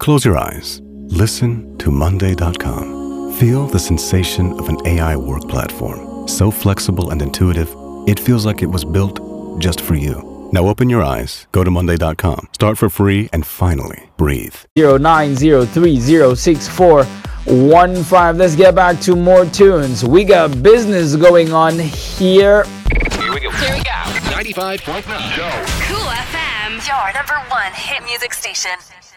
Close your eyes. Listen to Monday.com. Feel the sensation of an AI work platform. So flexible and intuitive, it feels like it was built just for you. Now open your eyes, go to Monday.com, start for free, and finally breathe. 0903-06415. Let's get back to more tunes. We got business going on here. Here we go. 95.9. Go. Cool FM, your number one hit music station.